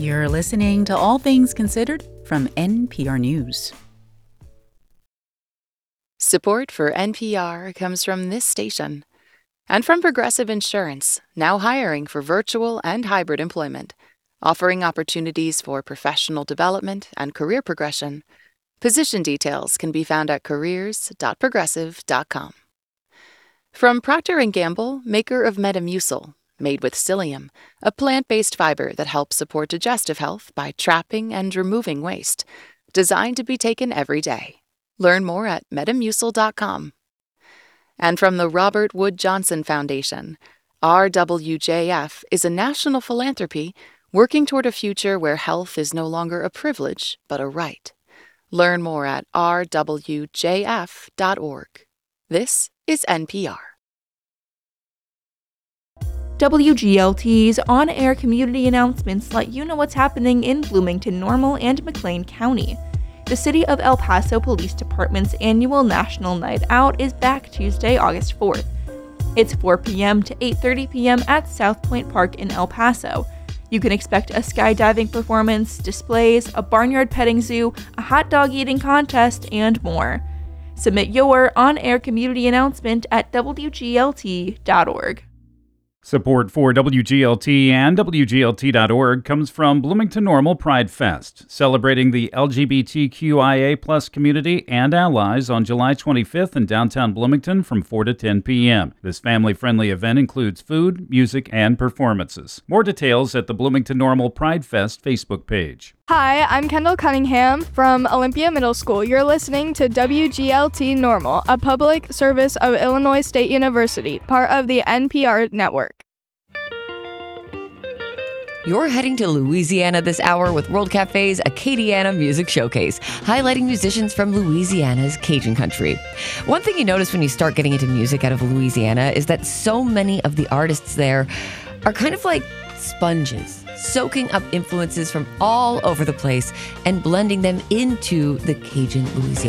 You're listening to All Things Considered from NPR News. Support for NPR comes from this station and from Progressive Insurance, now hiring for virtual and hybrid employment, offering opportunities for professional development and career progression. Position details can be found at careers.progressive.com. From Procter & Gamble, maker of Metamucil, made with psyllium, a plant-based fiber that helps support digestive health by trapping and removing waste, designed to be taken every day. Learn more at metamucil.com. And from the Robert Wood Johnson Foundation, RWJF is a national philanthropy working toward a future where health is no longer a privilege, but a right. Learn more at rwjf.org. This is NPR. WGLT's on-air community announcements let you know what's happening in Bloomington, Normal, and McLean County. The City of El Paso Police Department's annual National Night Out is back Tuesday, August 4th. It's 4 p.m. to 8:30 p.m. at South Point Park in El Paso. You can expect a skydiving performance, displays, a barnyard petting zoo, a hot dog eating contest, and more. Submit your on-air community announcement at WGLT.org. Support for WGLT and WGLT.org comes from Bloomington Normal Pride Fest, celebrating the LGBTQIA+ community and allies on July 25th in downtown Bloomington from 4 to 10 p.m. This family-friendly event includes food, music, and performances. More details at the Bloomington Normal Pride Fest Facebook page. Hi, I'm Kendall Cunningham from Olympia Middle School. You're listening to WGLT Normal, a public service of Illinois State University, part of the NPR network. You're heading to Louisiana this hour with World Cafe's Acadiana Music Showcase, highlighting musicians from Louisiana's Cajun country. One thing you notice when you start getting into music out of Louisiana is that so many of the artists there are kind of like sponges, soaking up influences from all over the place and blending them into the Cajun Louisiana